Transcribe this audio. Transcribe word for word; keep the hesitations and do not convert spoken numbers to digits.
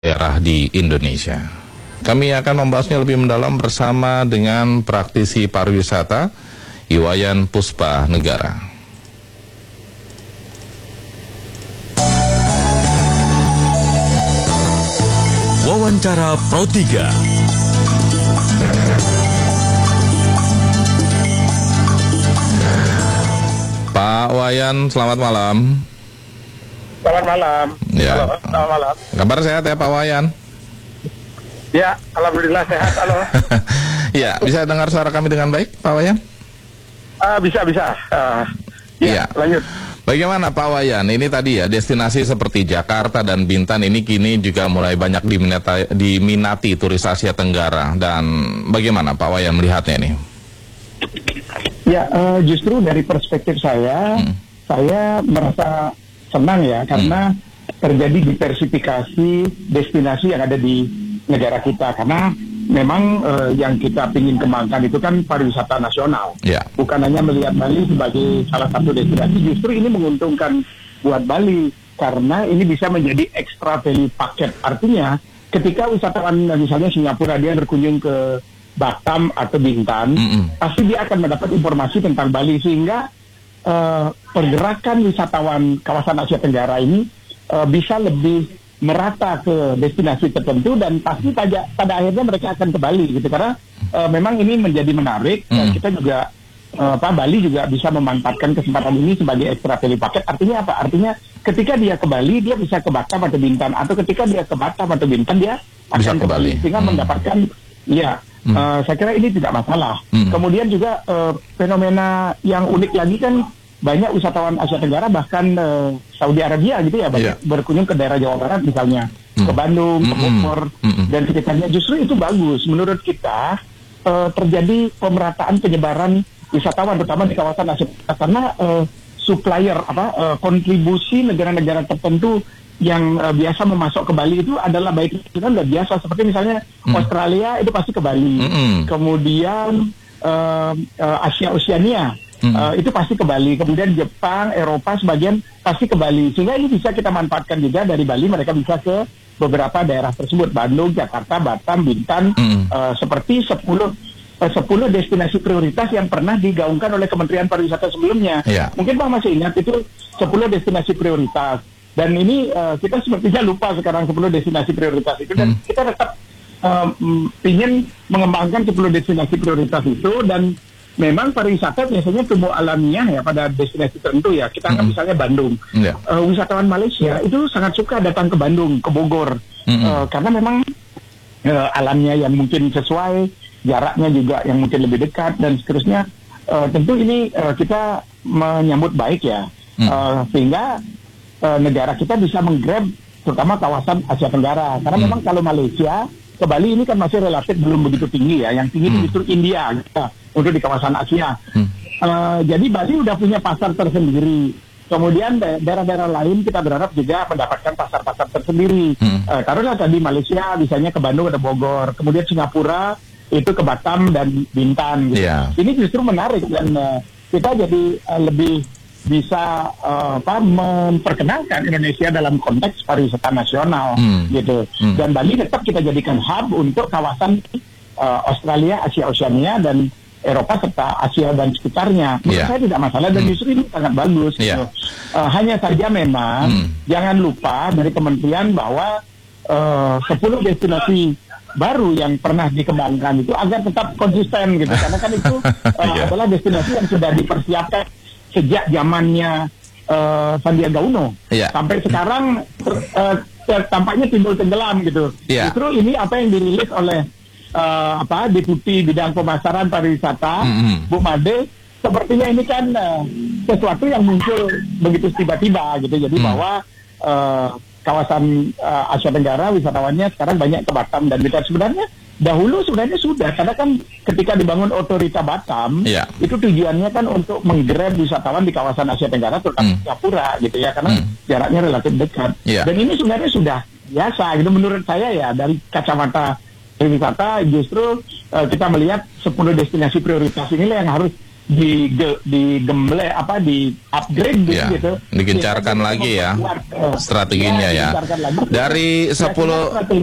daerah di Indonesia. Kami akan membahasnya lebih mendalam bersama dengan praktisi pariwisata Iwayan Puspa Negara. Wawancara Pro tiga. Pak Wayan, selamat malam. Selamat malam. Ya. Halo, selamat malam. Kabar sehat ya Pak Wayan? Ya, alhamdulillah sehat. Halo. Ya, bisa dengar suara kami dengan baik, Pak Wayan? Uh, bisa, bisa. Uh, ya, Ya. lanjut. Bagaimana Pak Wayan? Ini tadi ya, destinasi seperti Jakarta dan Bintan ini kini juga mulai banyak diminati, diminati turis Asia Tenggara. Dan bagaimana Pak Wayan melihatnya ini? Ya, uh, justru dari perspektif saya, hmm. saya merasa senang ya, karena hmm. terjadi diversifikasi destinasi yang ada di negara kita. Karena memang uh, yang kita ingin kembangkan itu kan pariwisata nasional, yeah. bukan hanya melihat Bali sebagai salah satu destinasi. Justru ini menguntungkan buat Bali karena ini bisa menjadi extra value paket. Artinya ketika wisatawan misalnya Singapura dia berkunjung ke Batam atau Bintan, mm-hmm. pasti dia akan mendapat informasi tentang Bali, sehingga uh, pergerakan wisatawan kawasan Asia Tenggara ini uh, bisa lebih merata ke destinasi tertentu, dan pasti pada, pada akhirnya mereka akan ke Bali gitu, karena uh, memang ini menjadi menarik. mm. Dan kita juga uh, Pak Bali juga bisa memanfaatkan kesempatan ini sebagai extra value paket. Artinya apa? Artinya ketika dia ke Bali dia bisa ke Batam atau Bintan, atau ketika dia ke Batam atau Bintan dia bisa akan ke Bali, sehingga mm. mendapatkan ya. Hmm. Uh, saya kira ini tidak masalah. Hmm. Kemudian juga uh, fenomena yang unik lagi kan, banyak wisatawan Asia Tenggara bahkan uh, Saudi Arabia gitu ya, yeah. berkunjung ke daerah Jawa Barat misalnya, hmm. ke Bandung, hmm. ke Bogor, hmm. dan sekitarnya. Justru itu bagus menurut kita, uh, terjadi pemerataan penyebaran wisatawan terutama di kawasan Asia Tenggara, karena uh, supplier apa uh, kontribusi negara-negara tertentu yang uh, biasa memasok ke Bali itu adalah baik itu kan udah biasa, seperti misalnya mm. Australia itu pasti ke Bali, mm-hmm. kemudian uh, uh, Asia Oceania mm. uh, itu pasti ke Bali, kemudian Jepang, Eropa sebagian pasti ke Bali, sehingga ini bisa kita manfaatkan juga. Dari Bali mereka bisa ke beberapa daerah tersebut, Bandung, Jakarta, Batam, Bintan, mm. uh, seperti sepuluh sepuluh destinasi prioritas yang pernah digaungkan oleh Kementerian Pariwisata sebelumnya. Yeah. Mungkin Pak masih ingat itu sepuluh destinasi prioritas. Dan ini uh, kita sepertinya lupa sekarang sepuluh destinasi prioritas itu, dan hmm. kita tetap uh, ingin mengembangkan sepuluh destinasi prioritas itu. Dan memang pariwisata biasanya tumbuh alamiah ya pada destinasi tertentu ya. Kita anggap hmm. misalnya Bandung, yeah. uh, wisatawan Malaysia itu sangat suka datang ke Bandung, ke Bogor, hmm. uh, karena memang uh, alamnya yang mungkin sesuai, jaraknya juga yang mungkin lebih dekat dan seterusnya. Uh, tentu ini uh, kita menyambut baik ya, hmm. uh, sehingga Uh, negara kita bisa menggrab terutama kawasan Asia Tenggara, karena hmm. memang kalau Malaysia ke Bali ini kan masih relatif belum begitu tinggi ya, yang tinggi hmm. justru India gitu, untuk di kawasan Asia. hmm. uh, jadi Bali udah punya pasar tersendiri, kemudian da- daerah-daerah lain kita berharap juga mendapatkan pasar-pasar tersendiri. hmm. uh, taruhlah tadi Malaysia misalnya ke Bandung ada Bogor, kemudian Singapura itu ke Batam dan Bintan gitu. yeah. Ini justru menarik, dan uh, kita jadi uh, lebih bisa uh, apa, memperkenalkan Indonesia dalam konteks pariwisata nasional, hmm. gitu. Hmm. Dan Bali tetap kita jadikan hub untuk kawasan uh, Australia, Asia Oceania dan Eropa serta Asia dan sekitarnya. Menurut yeah. saya tidak masalah, dan hmm. justru ini sangat bagus. Yeah. Gitu. Uh, hanya saja memang hmm. jangan lupa dari kementerian bahwa uh, sepuluh destinasi baru yang pernah dikembangkan itu agar tetap konsisten gitu, karena kan itu uh, yeah. adalah destinasi yang sudah dipersiapkan sejak zamannya uh, Sandiaga Uno, yeah. sampai sekarang ter, uh, ter, tampaknya timbul tenggelam gitu. Yeah. Justru ini apa yang dirilis oleh uh, apa Deputi Bidang Pemasaran Pariwisata, mm-hmm. Bu Made, sepertinya ini kan uh, sesuatu yang muncul begitu tiba-tiba gitu. Jadi mm. bahwa uh, kawasan uh, Asia Tenggara wisatawannya sekarang banyak ke Batam dan Bintan. Sebenarnya dahulu sebenarnya sudah, karena kan ketika dibangun Otorita Batam, yeah. itu tujuannya kan untuk menggrab wisatawan di kawasan Asia Tenggara, terutama mm. Singapura gitu ya, karena mm. jaraknya relatif dekat. Yeah. Dan ini sebenarnya sudah biasa gitu menurut saya ya, dari kacamata wisata justru uh, kita melihat sepuluh destinasi prioritas inilah yang harus di digemble apa di upgrade ya, gitu. Digencarkan lagi ya membuat, uh, strateginya ya. ya. Dari sepuluh